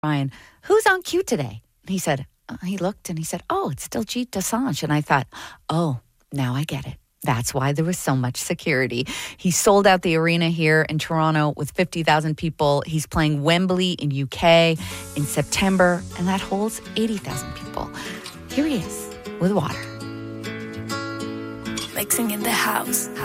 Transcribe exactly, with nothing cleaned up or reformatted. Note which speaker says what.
Speaker 1: Ryan, who's on cue today? And he said, uh, he looked and he said, oh, it's Diljit Dosanjh. And I thought, oh, now I get it. That's why there was so much security. He sold out the arena here in Toronto with fifty thousand people. He's playing Wembley in U K in September, and that holds eighty thousand people. Here he is with Water.
Speaker 2: Mixing in the house.